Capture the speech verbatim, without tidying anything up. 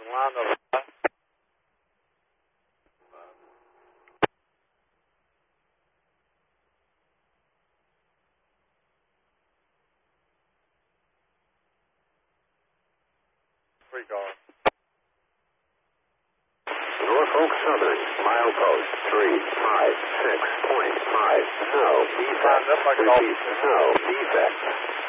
line to the left. Three cars. Norfolk Southern, milepost three five six point five. No defect. Lined up like an Repeat, officer. no defect.